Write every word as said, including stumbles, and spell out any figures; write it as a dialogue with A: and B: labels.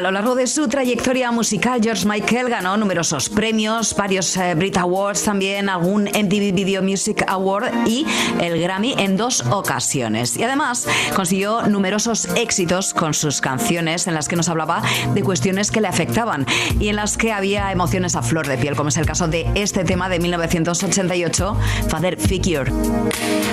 A: lo largo de su trayectoria musical, George Michael ganó numerosos premios, varios eh, Brit Awards también, algún M T V Video Music Award y el Grammy en dos ocasiones. Y además consiguió numerosos éxitos con sus canciones en las que nos hablaba de cuestiones que le afectaban y en las que había emociones a flor de piel, como es el caso de este tema de mil novecientos ochenta y ocho, Father Figure.